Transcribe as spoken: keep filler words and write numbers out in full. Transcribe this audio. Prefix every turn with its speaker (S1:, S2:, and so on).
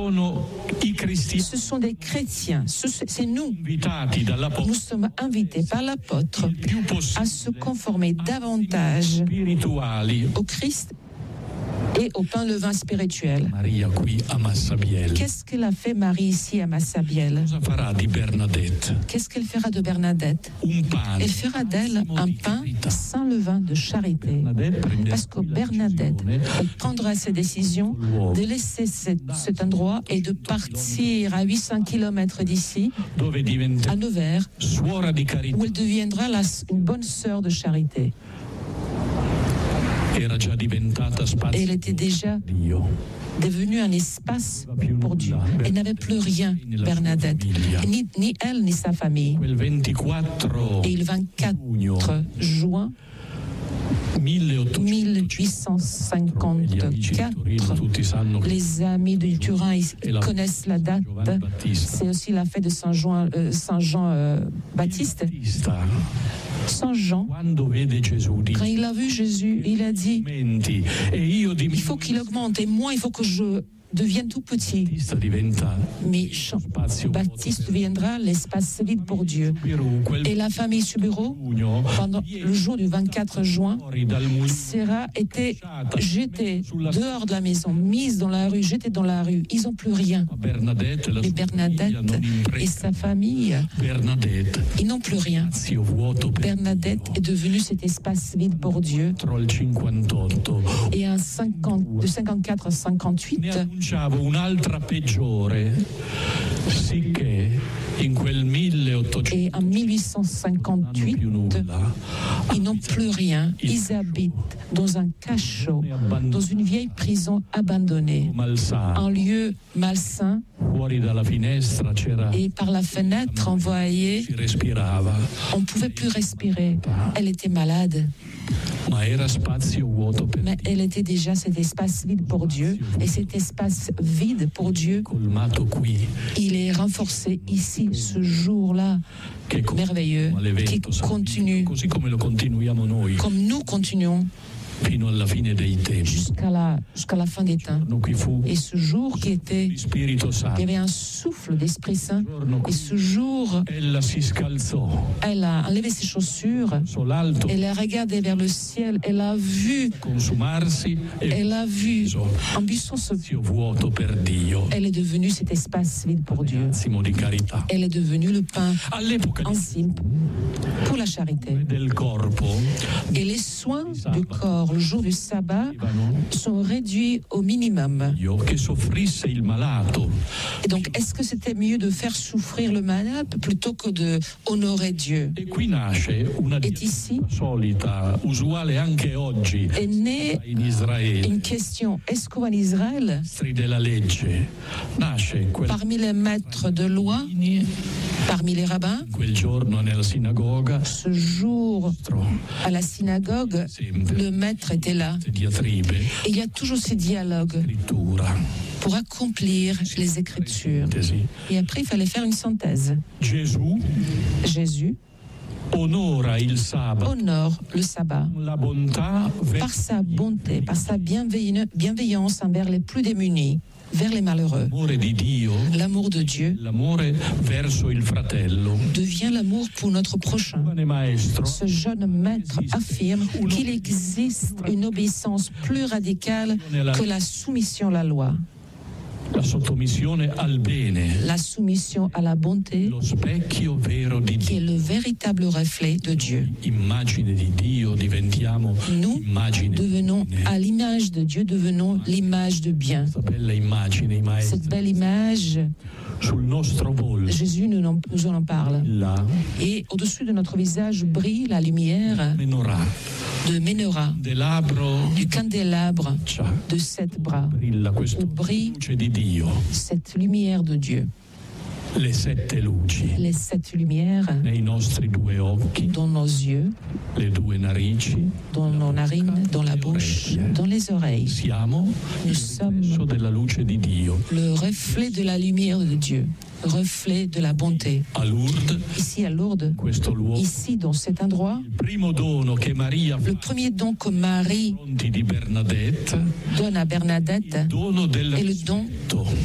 S1: Ce sont des chrétiens, c'est nous. Nous sommes invités par l'apôtre à se conformer davantage au Christ et au pain levain spirituel. Qu'est-ce qu'elle a fait, Marie, ici à Massabielle? Qu'est-ce qu'elle fera de Bernadette? Elle fera d'elle un pain sans levain de charité. Parce que Bernadette elle prendra sa décision de laisser cet, cet endroit et de partir à huit cents kilomètres d'ici, à Nevers, où elle deviendra la, une bonne sœur de charité. Et elle était déjà devenue un espace pour Dieu. Elle n'avait plus rien, Bernadette, ni, ni elle ni sa famille. Et le vingt-quatre juin mille huit cent cinquante-quatre, les amis de Turin ils connaissent la date. C'est aussi la fête de Saint Jean, euh, Saint Jean euh, Baptiste. Saint Jean, quand il a vu Jésus, il a dit il faut qu'il augmente et moi il faut que je devienne tout petit. Mais Jean Baptiste deviendra l'espace vide pour Dieu. Et la famille Subiru, pendant le jour du vingt-quatre juin, Sarah était jetée dehors de la maison, mise dans la rue, jetée dans la rue. Ils n'ont plus rien. Mais Bernadette et sa famille, ils n'ont plus rien. Bernadette est devenue cet espace vide pour Dieu. Et en cinquante, de cinquante-quatre à cinquante-huit, un'altra peggiore, sicché in quel milleottocento. Et en mille huit cent cinquante-huit, ils n'ont plus rien. Ils habitent dans un cachot, dans une vieille prison abandonnée, un lieu malsain. Et par la fenêtre, on voyait, on ne pouvait plus respirer. Elle était malade. Mais elle était déjà cet espace vide pour Dieu. Et cet espace vide pour Dieu, il est renforcé ici, ce jour-là, merveilleux, qui continue, comme nous continuons, jusqu'à la, jusqu'à la fin des temps. Et ce jour qui était, il y avait un souffle d'Esprit Saint. Et ce jour, elle a enlevé ses chaussures, elle a regardé vers le ciel, elle a vu, elle a vu, en buissant ce elle est devenue cet espace vide pour Dieu. Elle est devenue le pain intime pour la charité. Et les soins du corps le jour du sabbat sont réduits au minimum. Et donc, est-ce que c'était mieux de faire souffrir le malade plutôt que de honorer Dieu? Et ici est née une question. Est-ce qu'en Israël, parmi les maîtres de loi, parmi les rabbins, ce jour à la synagogue, le maître était là. Et il y a toujours ces dialogues pour accomplir les Écritures. Et après, il fallait faire une synthèse. Jésus honore le sabbat par sa bonté, par sa bienveillance envers les plus démunis, vers les malheureux. L'amour de Dieu devient l'amour pour notre prochain. Ce jeune maître affirme qu'il existe une obéissance plus radicale que la soumission à la loi. La sottomissione al bene, la soumission à la bonté, lo specchio vero di Dio, qui est le véritable reflet de Dieu. Immagine di Dio, diventiamo Nous devenons à l'image de Dieu, devenons l'image de bien. Cette belle image, sul nostro volto, Jésus nous en, nous en parle. Là, et au-dessus de notre visage brille la lumière menorah, de Ménorah, du candélabre de sept bras, où brille cette lumière de Dieu. Les sept luci, les sept lumières nei nostri due occhi, dans nos yeux, le due narici, dans nos narines, dans la bouche, dans les oreilles. Siamo Nous sommes della luce di Dio. Le reflet de la lumière de Dieu, reflet de la bonté. A Lourdes, ici à Lourdes, luogo, ici dans cet endroit, primo dono che Maria, le premier don que Marie donne à Bernadette est le don